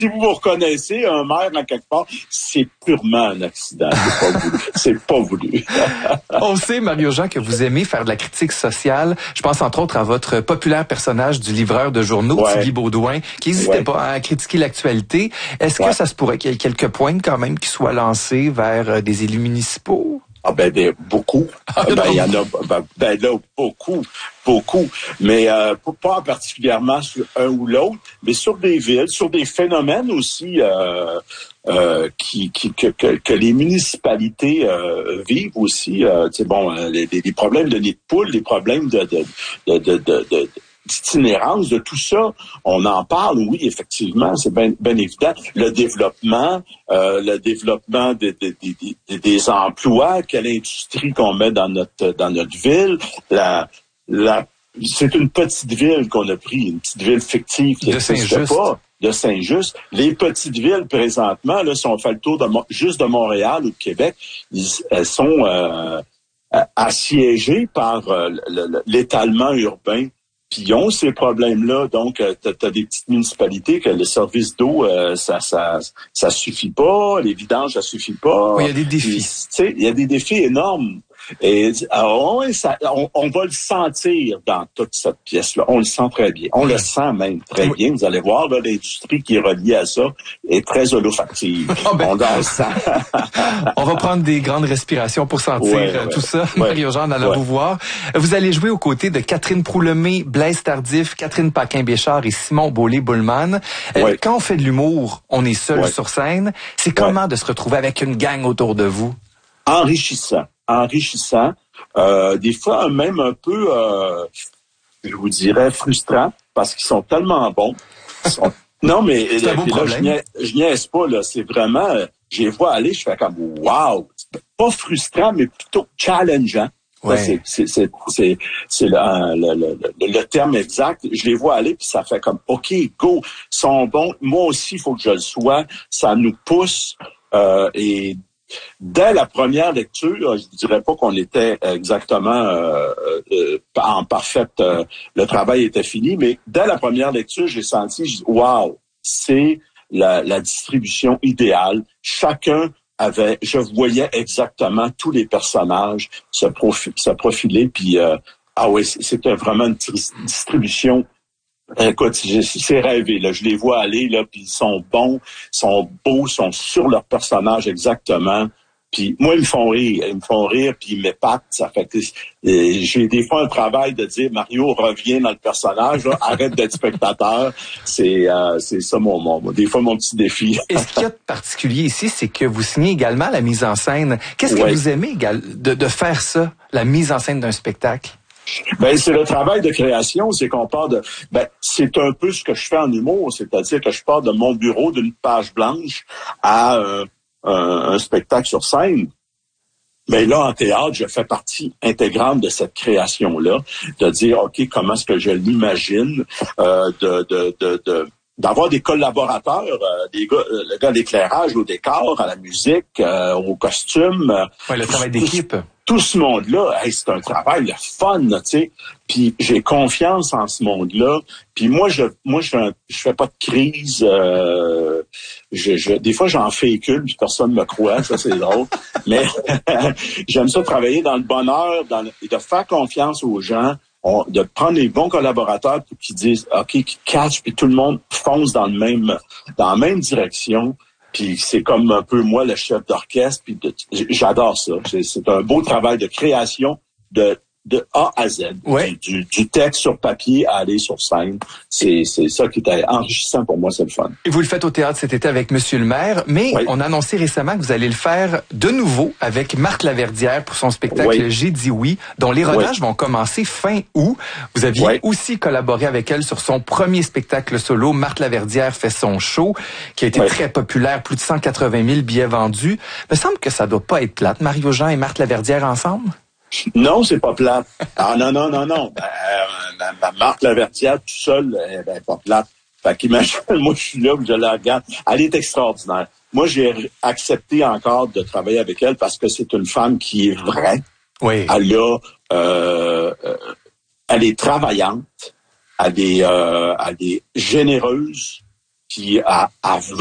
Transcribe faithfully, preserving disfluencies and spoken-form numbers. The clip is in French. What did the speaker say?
si vous vous reconnaissez un maire en quelque part, c'est purement un accident. C'est pas voulu. C'est pas voulu. On sait, Mario-Jean, que vous aimez faire de la critique sociale. Je pense entre autres à votre populaire personnage du livreur de journaux, Ouais. Tigui Baudouin, qui n'hésitait Ouais. pas à critiquer l'actualité. Est-ce Ouais. que ça se pourrait qu'il y ait quelques pointes quand même qui soient lancées vers euh, des élus municipaux? Ah ben, ben beaucoup. Ah, ben il y en a ben, ben là beaucoup, beaucoup. Mais euh, pas particulièrement sur un ou l'autre, mais sur des villes, sur des phénomènes aussi euh, euh, qui, qui que, que, que les municipalités euh, vivent aussi. Euh, tu sais, bon, les, les problèmes de nid de poule, les problèmes de de de de, de, de d'itinérance, de tout ça, on en parle, oui, effectivement, c'est bien ben évident. Le développement, euh, le développement des, des, des, des emplois, quelle industrie qu'on met dans notre dans notre ville, la, la c'est une petite ville qu'on a pris, une petite ville fictive qui n'existe pas, de Saint-Just. Les petites villes, présentement, là, si on fait le tour de juste de Montréal ou de Québec, ils, elles sont euh, assiégées par euh, l'étalement urbain. Puis ils ont ces problèmes-là, donc euh, t'as, t'as des petites municipalités que le service d'eau, euh, ça, ça, ça suffit pas, les vidanges, ça suffit pas. Oui, il y a des défis. Tu sais, il y a des défis énormes. Et alors, ça, on, on va le sentir dans toute cette pièce-là. On le sent très bien. On le sent même très oui. bien. Vous allez voir, là, l'industrie qui est reliée à ça est très olfactive. Oh ben. On le sent. On va prendre des grandes respirations pour sentir ouais, ouais, tout ça. Ouais, Mario-Jean, en allant ouais. vous voir. Vous allez jouer aux côtés de Catherine Proulemé, Blaise Tardif, Catherine Paquin-Béchard et Simon Beaulieu-Bullman. Ouais. Quand on fait de l'humour, on est seul ouais. sur scène. C'est comment ouais. de se retrouver avec une gang autour de vous? Enrichissant. enrichissant, euh, des fois même un peu, euh, je vous dirais, frustrant, parce qu'ils sont tellement bons. Ils sont... Non, mais c'est un beau là, problème. je, niaise, je niaise pas, là, c'est vraiment, je les vois aller, je fais comme, wow! Pas frustrant, mais plutôt challengeant. Ouais. Ça, c'est, c'est, c'est, c'est, c'est le, le, le, le terme exact. Je les vois aller, puis ça fait comme, OK, go, ils sont bons. Moi aussi, il faut que je le sois. Ça nous pousse. Euh, et dès la première lecture, je ne dirais pas qu'on était exactement euh, euh, en parfaite... Euh, le travail était fini, mais dès la première lecture, j'ai senti, je dis, wow, c'est la, la distribution idéale. Chacun avait... Je voyais exactement tous les personnages se, profi- se profiler, puis euh, ah oui, c'était vraiment une distribution... Écoute, c'est rêvé, là. Je les vois aller, là, puis ils sont bons, sont beaux, sont sur leur personnage exactement. Puis moi, ils me font rire, ils me font rire, puis ils m'épatent. Ça fait que j'ai des fois un travail de dire, Mario, reviens dans le personnage, là, arrête d'être spectateur. C'est euh, c'est ça mon, mon, des fois mon petit défi. Et ce qu'il y a de particulier ici, c'est que vous signez également la mise en scène. Qu'est-ce que ouais. vous aimez de, de faire ça, la mise en scène d'un spectacle? Ben c'est le travail de création, c'est qu'on part de ben c'est un peu ce que je fais en humour, c'est-à-dire que je pars de mon bureau d'une page blanche à euh, un, un spectacle sur scène. Mais là en théâtre, je fais partie intégrante de cette création-là, de dire OK, comment est-ce que je l'imagine, euh, de de de, de d'avoir des collaborateurs, euh, des gars, euh, le gars à l'éclairage, au décor, à la musique, euh, au costume. Ouais, le travail d'équipe. Tout ce monde-là, hey, c'est un travail le fun, tu sais. Puis j'ai confiance en ce monde-là. Puis moi, je, moi, je, je fais pas de crise. Euh, je, je, des fois, j'en fécule, puis personne me croit. Ça, c'est drôle. Mais j'aime ça travailler dans le bonheur, dans le, de faire confiance aux gens, on, de prendre les bons collaborateurs pour qu'ils disent, ok, qui catchent, puis tout le monde fonce dans le même, dans la même direction. Puis c'est comme un peu moi le chef d'orchestre, puis de, j'adore ça. C'est, c'est un beau travail de création de de A à Z, ouais. du, du, du texte sur papier à aller sur scène. C'est, c'est ça qui est enrichissant pour moi, c'est le fun. Et vous le faites au théâtre cet été avec Monsieur le maire, mais oui. on a annoncé récemment que vous allez le faire de nouveau avec Marthe Laverdière pour son spectacle oui. J'ai dit oui, dont les rodages oui. vont commencer fin août. Vous aviez oui. aussi collaboré avec elle sur son premier spectacle solo, Marthe Laverdière fait son show, qui a été oui. très populaire, plus de cent quatre-vingt mille billets vendus. Il me semble que ça doit pas être plate, Mario-Jean et Marthe Laverdière ensemble? Non, c'est pas plate. Ah non, non, non, non. Ben, euh, ma Marthe Laverdière tout seul, elle ben, pas plate. Fait qu'imagine, moi je suis là, je la regarde. Elle est extraordinaire. Moi, j'ai accepté encore de travailler avec elle parce que c'est une femme qui est vraie. Oui. Elle a, euh, euh, elle est travaillante. Elle est, euh, elle est généreuse. Puis à, à